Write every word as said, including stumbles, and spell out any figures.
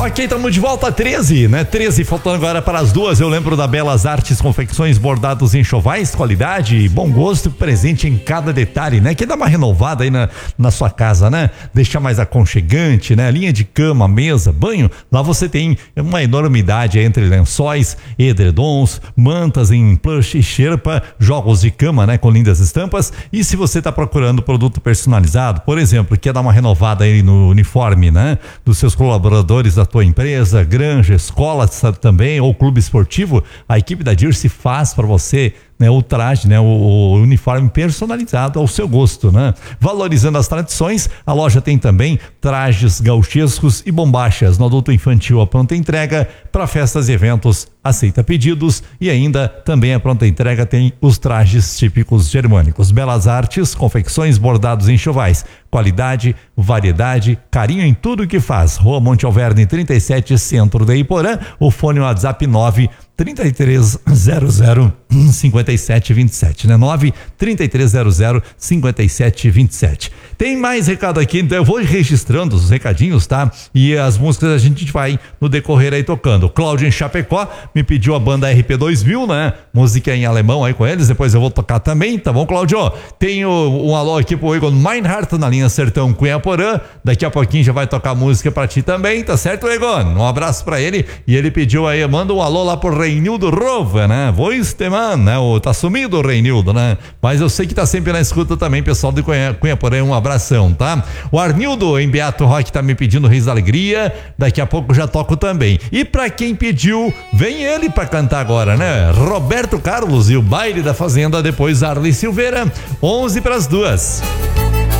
Ok, estamos de volta, treze, né? treze, faltando agora para as duas. Eu lembro da Belas Artes Confecções, bordados em enxovais, qualidade e bom gosto presente em cada detalhe, né? Que dá uma renovada aí na, na sua casa, né? Deixar mais aconchegante, né? Linha de cama, mesa, banho. Lá você tem uma enormidade entre lençóis, edredons, mantas em plush e sherpa, jogos de cama, né? Com lindas estampas. E se você está procurando produto personalizado, por exemplo, quer dar uma renovada aí no uniforme, né? Dos seus colaboradores da tua empresa, granja, escola também, ou clube esportivo, a equipe da Dirce faz para você, né, o traje, né, o, o uniforme personalizado ao seu gosto, né? Valorizando as tradições, a loja tem também trajes gauchescos e bombachas no adulto infantil, a pronta entrega para festas e eventos, aceita pedidos e ainda também a pronta entrega tem os trajes típicos germânicos. Belas Artes, confecções, bordados em enxovais, qualidade, variedade, carinho em tudo que faz. Rua Monte Alverne trinta e sete, centro de Iporã, o fone WhatsApp nove trinta e três zero zero cinquenta e sete vinte e sete, né? nove trinta e três zero zero cinquenta e sete vinte e sete. Tem mais recado aqui, então eu vou registrando os recadinhos, tá? E as músicas a gente vai no decorrer aí tocando. Cláudio em Chapecó me pediu a banda R P dois mil, né? Música em alemão aí com eles, depois eu vou tocar também, tá bom, Cláudio? Tenho um alô aqui pro Egon Meinhardt na linha Sertão Cunhaporã, daqui a pouquinho já vai tocar música pra ti também, tá certo, Egon? Um abraço pra ele, e ele pediu aí, manda um alô lá pro Reinildo Rova, né? Voisteman, né? O, tá sumido o Reinildo, né? Mas eu sei que tá sempre na escuta também, pessoal de Cunha, Cunhaporã, um abração, tá? O Arnildo em Beato Roque tá me pedindo Reis da Alegria, daqui a pouco já toco também. E pra quem pediu, vem ele pra cantar agora, né? Roberto Carlos e o Baile da Fazenda, depois Arley Silveira, onze para as duas.